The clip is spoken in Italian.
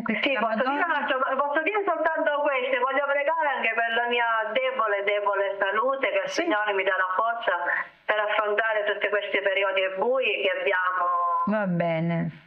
questo Sì, posso dire soltanto queste, voglio pregare anche per la mia debole salute, che il Sì. Signore mi dà la forza per affrontare tutti questi periodi bui che abbiamo. Va bene.